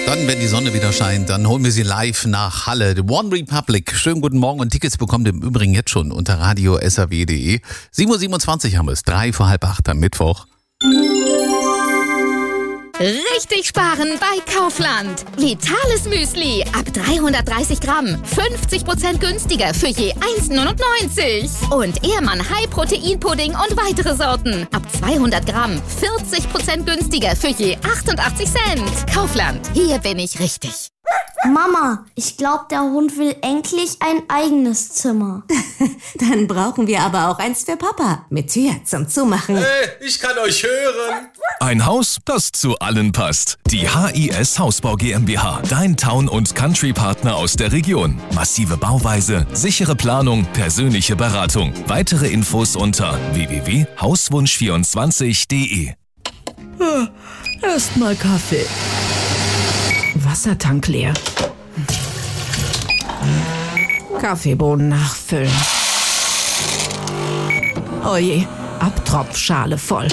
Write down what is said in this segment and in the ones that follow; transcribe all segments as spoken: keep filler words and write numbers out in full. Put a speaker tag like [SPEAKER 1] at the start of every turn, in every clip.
[SPEAKER 1] Dann, wenn die Sonne wieder scheint, dann holen wir sie live nach Halle. The One Republic. Schönen guten Morgen und Tickets bekommt ihr im Übrigen jetzt schon unter radio s a w punkt d e. sieben Uhr siebenundzwanzig haben wir es, drei vor halb acht am Mittwoch.
[SPEAKER 2] Richtig sparen bei Kaufland. Vitales Müsli ab dreihundertdreißig Gramm. fünfzig Prozent günstiger für je eins neunundneunzig. Und Ehrmann High Protein Pudding und weitere Sorten. Ab zweihundert Gramm. vierzig Prozent günstiger für je achtundachtzig Cent. Kaufland. Hier bin ich richtig.
[SPEAKER 3] Mama, ich glaube, der Hund will endlich ein eigenes Zimmer.
[SPEAKER 4] Dann brauchen wir aber auch eins für Papa. Mit Tür zum Zumachen.
[SPEAKER 5] Hey, ich kann euch hören.
[SPEAKER 6] Ein Haus, das zu allen passt. Die H I S Hausbau GmbH. Dein Town- und Country-Partner aus der Region. Massive Bauweise, sichere Planung, persönliche Beratung. Weitere Infos unter w w w punkt hauswunsch vierundzwanzig punkt d e.
[SPEAKER 7] Erstmal Kaffee. Wassertank leer. Kaffeebohnen nachfüllen. Oje, Abtropfschale voll.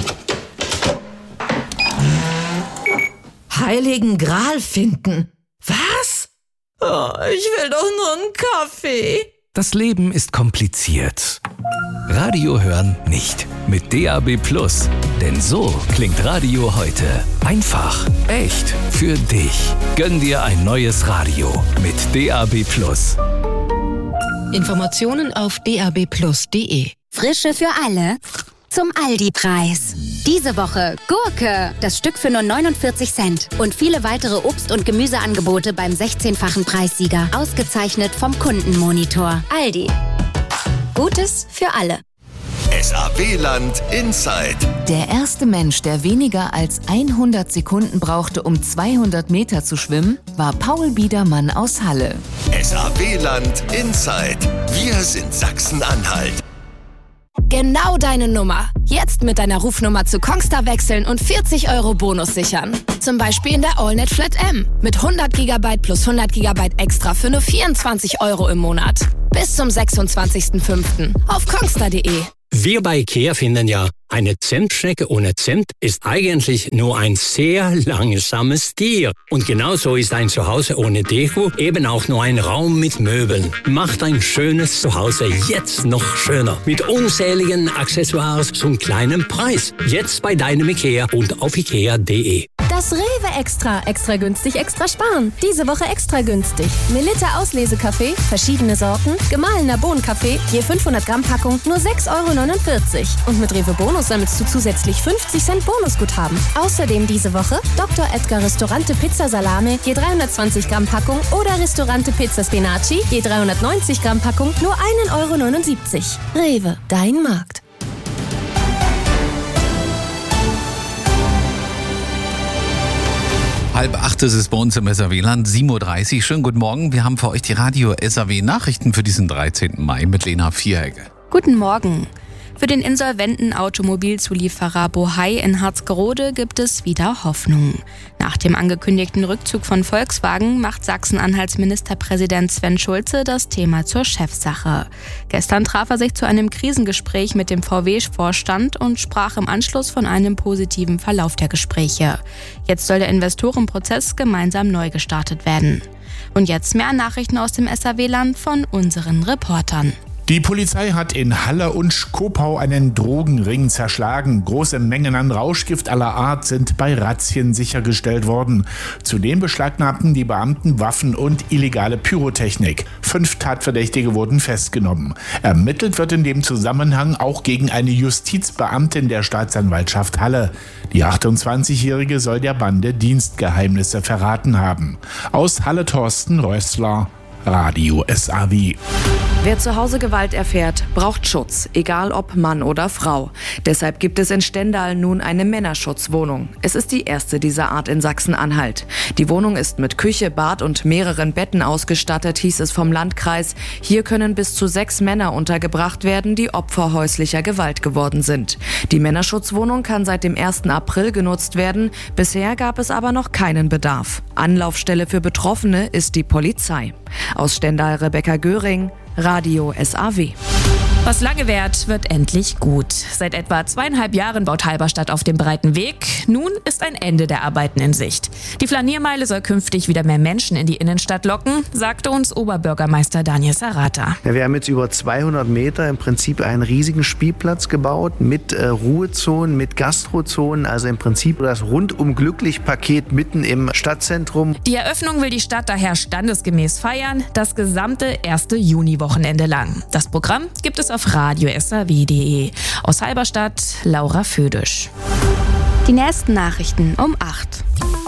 [SPEAKER 7] Heiligen Gral finden. Was? Oh, ich will doch nur einen Kaffee.
[SPEAKER 8] Das Leben ist kompliziert. Radio hören nicht. Mit D A B Plus. Denn so klingt Radio heute. Einfach, echt, für dich. Gönn dir ein neues Radio mit D A B Plus.
[SPEAKER 9] Informationen auf d a b plus punkt d e.
[SPEAKER 2] Frische für alle zum Aldi-Preis. Diese Woche Gurke, das Stück für nur neunundvierzig Cent. Und viele weitere Obst- und Gemüseangebote beim sechzehnfachen Preissieger. Ausgezeichnet vom Kundenmonitor. Aldi. Gutes für alle.
[SPEAKER 10] S A W-Land Inside.
[SPEAKER 11] Der erste Mensch, der weniger als hundert Sekunden brauchte, um zweihundert Meter zu schwimmen, war Paul Biedermann aus Halle.
[SPEAKER 10] S A W-Land Inside. Wir sind Sachsen-Anhalt.
[SPEAKER 2] Genau deine Nummer. Jetzt mit deiner Rufnummer zu Kongstar wechseln und vierzig Euro Bonus sichern. Zum Beispiel in der AllNet Flat M. Mit hundert Gigabyte plus hundert Gigabyte extra für nur vierundzwanzig Euro im Monat. Bis zum sechsundzwanzigsten fünften auf kongstar punkt d e.
[SPEAKER 12] Wir bei IKEA finden ja, eine Zentschnecke ohne Cent ist eigentlich nur ein sehr langsames Tier. Und genauso ist ein Zuhause ohne Deko eben auch nur ein Raum mit Möbeln. Macht ein schönes Zuhause jetzt noch schöner. Mit unzähligen Accessoires zum kleinen Preis. Jetzt bei deinem IKEA und auf ikea punkt d e.
[SPEAKER 13] Das Rewe Extra. Extra günstig, extra sparen. Diese Woche extra günstig. Melitta Auslesekaffee, verschiedene Sorten, gemahlener Bohnenkaffee, je fünfhundert Gramm Packung, nur sechs Euro neunundvierzig. Und mit Rewe Bonus sammelst du zusätzlich fünfzig Cent Bonusguthaben. Außerdem diese Woche Doktor Edgar Ristorante Pizza Salame, je dreihundertzwanzig Gramm Packung oder Ristorante Pizza Spinaci, je dreihundertneunzig Gramm Packung, nur ein Euro neunundsiebzig. Rewe, dein Markt.
[SPEAKER 1] Halb acht ist es bei uns im S A W-Land, sieben Uhr dreißig. Schönen guten Morgen. Wir haben für euch die Radio S A W-Nachrichten für diesen dreizehnten Mai mit Lena Vierhecke.
[SPEAKER 14] Guten Morgen. Für den insolventen Automobilzulieferer Bohai in Harzgerode gibt es wieder Hoffnung. Nach dem angekündigten Rückzug von Volkswagen macht Sachsen-Anhalts Ministerpräsident Sven Schulze das Thema zur Chefsache. Gestern traf er sich zu einem Krisengespräch mit dem V W-Vorstand und sprach im Anschluss von einem positiven Verlauf der Gespräche. Jetzt soll der Investorenprozess gemeinsam neu gestartet werden. Und jetzt mehr Nachrichten aus dem S A W-Land von unseren Reportern.
[SPEAKER 15] Die Polizei hat in Halle und Schkopau einen Drogenring zerschlagen. Große Mengen an Rauschgift aller Art sind bei Razzien sichergestellt worden. Zudem beschlagnahmten die Beamten Waffen und illegale Pyrotechnik. Fünf Tatverdächtige wurden festgenommen. Ermittelt wird in dem Zusammenhang auch gegen eine Justizbeamtin der Staatsanwaltschaft Halle. Die achtundzwanzigjährige soll der Bande Dienstgeheimnisse verraten haben. Aus Halle Thorsten Rössler, Radio S A W.
[SPEAKER 16] Wer zu Hause Gewalt erfährt, braucht Schutz, egal ob Mann oder Frau. Deshalb gibt es in Stendal nun eine Männerschutzwohnung. Es ist die erste dieser Art in Sachsen-Anhalt. Die Wohnung ist mit Küche, Bad und mehreren Betten ausgestattet, hieß es vom Landkreis. Hier können bis zu sechs Männer untergebracht werden, die Opfer häuslicher Gewalt geworden sind. Die Männerschutzwohnung kann seit dem ersten April genutzt werden. Bisher gab es aber noch keinen Bedarf. Anlaufstelle für Betroffene ist die Polizei. Aus Stendal Rebecca Göring, Radio S A W.
[SPEAKER 17] Was lange währt, wird endlich gut. Seit etwa zweieinhalb Jahren baut Halberstadt auf dem breiten Weg. Nun ist ein Ende der Arbeiten in Sicht. Die Flaniermeile soll künftig wieder mehr Menschen in die Innenstadt locken, sagte uns Oberbürgermeister Daniel Sarata.
[SPEAKER 18] Ja, wir haben jetzt über zweihundert Meter im Prinzip einen riesigen Spielplatz gebaut mit äh, Ruhezonen, mit Gastrozonen, also im Prinzip das Rundum-Glücklich-Paket mitten im Stadtzentrum.
[SPEAKER 17] Die Eröffnung will die Stadt daher standesgemäß feiern, das gesamte erste Juniwochenende lang. Das Programm gibt es auf radio s a w punkt d e. Aus Halberstadt, Laura Födisch.
[SPEAKER 14] Die nächsten Nachrichten um acht.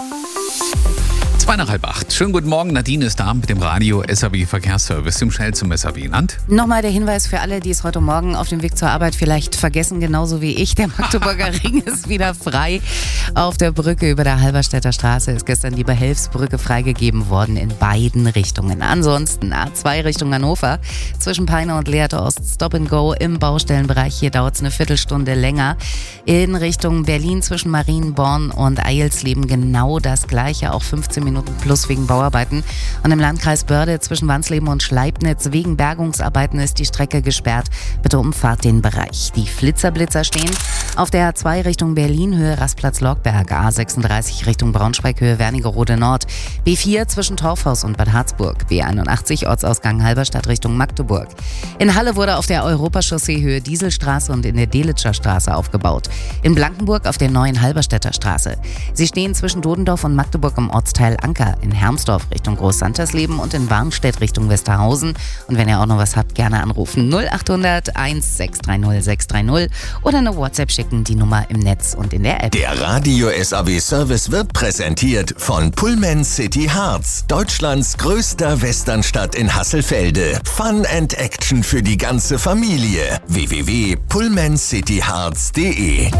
[SPEAKER 1] Zwei nach halb acht. Schönen guten Morgen, Nadine ist da mit dem Radio S A W Verkehrsservice im Schnell zum S A W-Land.
[SPEAKER 19] Nochmal der Hinweis für alle, die es heute Morgen auf dem Weg zur Arbeit vielleicht vergessen, genauso wie ich. Der Magdeburger Ring ist wieder frei. Auf der Brücke über der Halberstädter Straße ist gestern die Behelfsbrücke freigegeben worden in beiden Richtungen. Ansonsten A zwei Richtung Hannover zwischen Peine und Lehrte Ost Stop and Go im Baustellenbereich. Hier dauert es eine Viertelstunde länger. In Richtung Berlin zwischen Marienborn und Eilsleben genau das Gleiche, auch fünfzehn Minuten plus wegen Bauarbeiten. Und im Landkreis Börde zwischen Wansleben und Schleibnitz wegen Bergungsarbeiten ist die Strecke gesperrt. Bitte umfahrt den Bereich. Die Flitzerblitzer stehen auf der A zwei Richtung Berlin, Höhe Rastplatz Logberg, A sechsunddreißig Richtung Braunschweig, Höhe Wernigerode Nord, B vier zwischen Torfhaus und Bad Harzburg, B einundachtzig Ortsausgang Halberstadt Richtung Magdeburg. In Halle wurde auf der Europachaussee Höhe Dieselstraße und in der Delitscher Straße aufgebaut. In Blankenburg auf der neuen Halberstädter Straße. Sie stehen zwischen Dodendorf und Magdeburg im Ortsteil Anker, in Hermsdorf Richtung Großsantersleben und in Warnstedt Richtung Westerhausen. Und wenn ihr auch noch was habt, gerne anrufen null achthundert eins sechs drei null sechs drei null oder eine WhatsApp schicken, die Nummer im Netz und in der App.
[SPEAKER 10] Der Radio S A W Service wird präsentiert von Pullman City Harz, Deutschlands größter Westernstadt in Hasselfelde. Fun and Action für die ganze Familie. w w w punkt pullman city harz punkt d e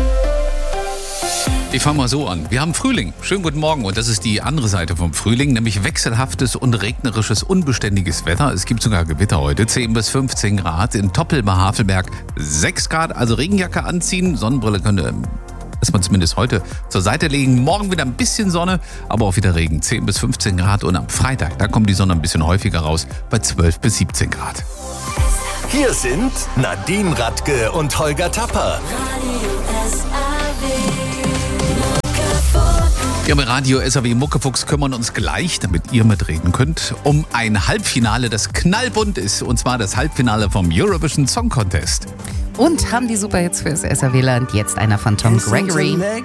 [SPEAKER 1] Ich fange mal so an. Wir haben Frühling. Schönen guten Morgen. Und das ist die andere Seite vom Frühling, nämlich wechselhaftes und regnerisches, unbeständiges Wetter. Es gibt sogar Gewitter heute. zehn bis fünfzehn Grad. In Toppel bei Havelberg sechs Grad. Also Regenjacke anziehen. Sonnenbrille könnte erstmal zumindest heute zur Seite legen. Morgen wieder ein bisschen Sonne, aber auch wieder Regen. zehn bis fünfzehn Grad. Und am Freitag, da kommt die Sonne ein bisschen häufiger raus, bei zwölf bis siebzehn Grad.
[SPEAKER 10] Hier sind Nadine Radke und Holger Tapper.
[SPEAKER 1] Ja, bei Radio S A W Muckefuchs kümmern uns gleich, damit ihr mitreden könnt, um ein Halbfinale, das knallbunt ist. Und zwar das Halbfinale vom Eurovision Song Contest.
[SPEAKER 19] Und haben die Superhits fürs S A W-Land. Jetzt einer von Tom Gregory.